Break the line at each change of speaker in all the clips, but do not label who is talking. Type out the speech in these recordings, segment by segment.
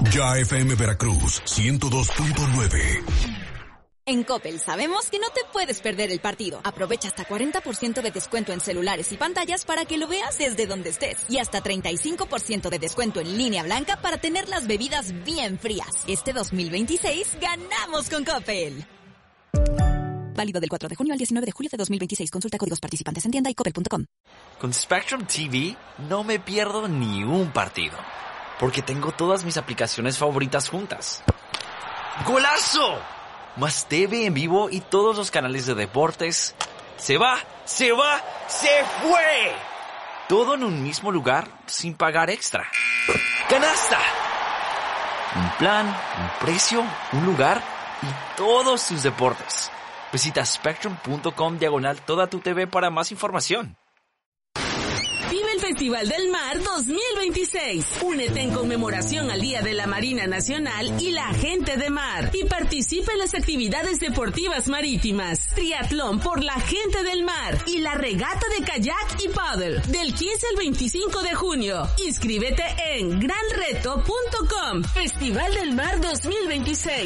Ya FM Veracruz 102.9.
En Coppel sabemos que no te puedes perder el partido. Aprovecha hasta 40% de descuento en celulares y pantallas para que lo veas desde donde estés. Y hasta 35% de descuento en línea blanca para tener las bebidas bien frías. Este 2026 ganamos con Coppel. Válido del 4 de junio al 19 de julio de 2026. Consulta códigos participantes en tienda y coppel.com.
Con Spectrum TV no me pierdo ni un partido, porque tengo todas mis aplicaciones favoritas juntas. ¡Golazo! Más TV en vivo y todos los canales de deportes. ¡Se va! ¡Se fue! Todo en un mismo lugar sin pagar extra. ¡Canasta! Un plan, un precio, un lugar y todos tus deportes. Visita spectrum.com/toda tu TV para más información.
Vive el Festival del Mar 2026. Únete en conmemoración al Día de la Marina Nacional y la Gente de Mar. Y participa en las actividades deportivas marítimas. Triatlón por la Gente del Mar. Y la regata de kayak y paddle. Del 15 al 25 de junio. Inscríbete en granreto.com. Festival del Mar 2026.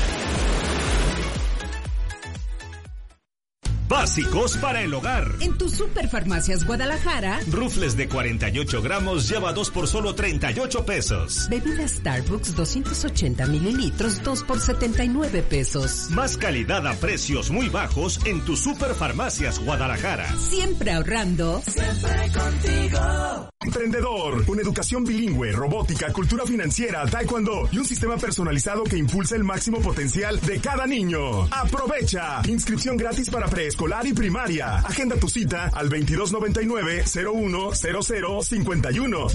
Básicos para el hogar.
En tu Superfarmacias Guadalajara,
Rufles de 48 gramos lleva 2 por solo 38 pesos.
Bebida Starbucks 280 mililitros, 2 por 79 pesos.
Más calidad a precios muy bajos en tu Superfarmacias Guadalajara.
Siempre ahorrando.
Siempre contigo.
Emprendedor, con educación bilingüe, robótica, cultura financiera, taekwondo y un sistema personalizado que impulsa el máximo potencial de cada niño. Aprovecha. Inscripción gratis para preescolar y primaria. Agenda tu cita al 2299-010051.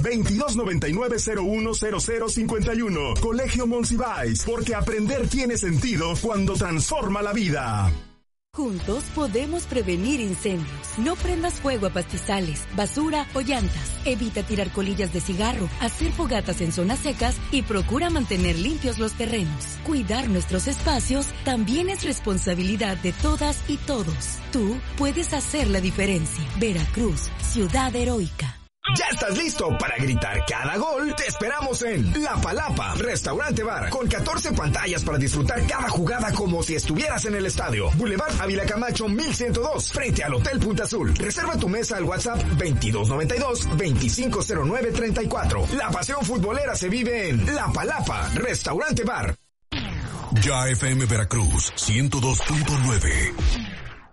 2299-010051. Colegio Monsiváis, porque aprender tiene sentido cuando transforma la vida.
Juntos podemos prevenir incendios. No prendas fuego a pastizales, basura o llantas. Evita tirar colillas de cigarro, hacer fogatas en zonas secas y procura mantener limpios los terrenos. Cuidar nuestros espacios también es responsabilidad de todas y todos. Tú puedes hacer la diferencia. Veracruz, ciudad heroica.
¿Ya estás listo para gritar cada gol? Te esperamos en La Palapa, Restaurante Bar, con 14 pantallas para disfrutar cada jugada como si estuvieras en el estadio. Boulevard Ávila Camacho 1102, frente al Hotel Punta Azul. Reserva tu mesa al WhatsApp 2292-250934. La pasión futbolera se vive en La Palapa, Restaurante Bar.
Ya FM Veracruz 102.9.